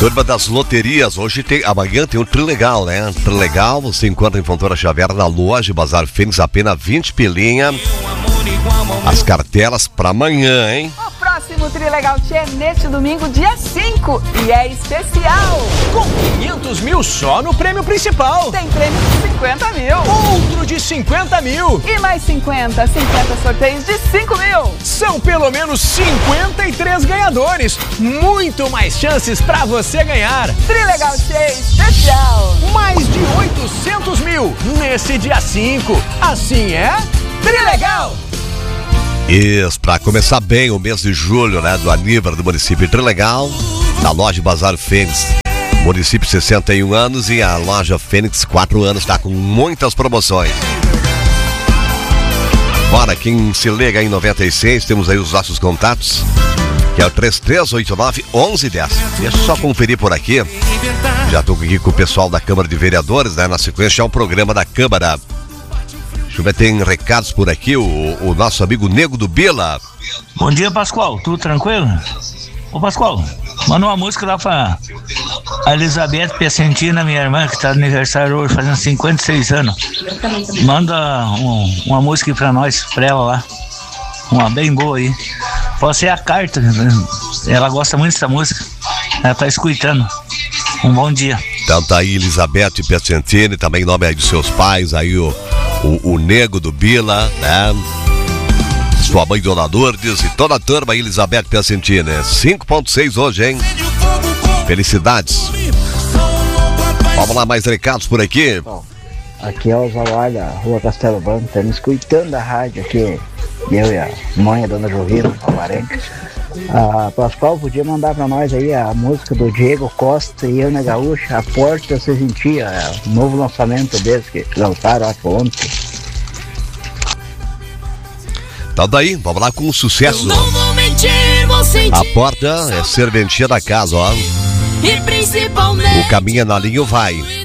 Turma das loterias, amanhã tem um Trilegal, né? Trilegal, você encontra em Fontoura Xavier na loja Bazar Fênix, apenas 20 pilinha. As cartelas pra amanhã, hein? O próximo Trilegal é neste domingo, dia 5, e é especial. Com 500 mil só no prêmio principal. Tem prêmio de 50 mil. Outro de 50 mil. E mais 50 sorteios de 5 mil. São pelo menos 53 ganhadores. Muito mais chances pra você ganhar. Trilegal especial. Mais de 800 mil nesse dia 5. Assim é Trilegal. Isso, pra começar bem o mês de julho, né, do aniversário do município Trilegal, na loja Bazar Fênix. Município 61 anos e a loja Fênix 4 anos, tá com muitas promoções. Bora, quem se liga em 96, temos aí os nossos contatos, que é o 3389-1110. Deixa eu só conferir por aqui. Já tô aqui com o pessoal da Câmara de Vereadores, né, na sequência é um programa da Câmara. Deixa eu ver, tem recados por aqui, o nosso amigo Nego do Bila. Bom dia, Pascoal, tudo tranquilo? Ô, Pascoal, manda uma música lá pra Elizabeth Piacentina, minha irmã, que tá de aniversário hoje, fazendo 56 anos. Manda uma música aí pra nós, pra ela lá. Uma bem boa aí. Pode ser a carta, ela gosta muito dessa música. Ela tá escutando. Um bom dia. Então tá aí Elizabeth Piacentini, também em nome aí dos seus pais, aí o Nego do Bila, né? Sua mãe Dona Lourdes e toda a turma aí, Elizabeth Piacentini. 5.6 hoje, hein? Felicidades. Vamos lá, mais recados por aqui. Bom, aqui é o Zawalha, Rua Castelo Branco, estamos escutando a rádio aqui. Eu e a mãe, a Dona Jovina, Alvarenga. Pascoal, podia mandar pra nós aí a música do Diego Costa e Ana Gaúcha, A Porta Se Sentia, o novo lançamento deles que lançaram acho ontem. Então daí, vamos lá com o sucesso. A Porta é serventia da casa, ó. E principalmente O caminho é na linha, vai.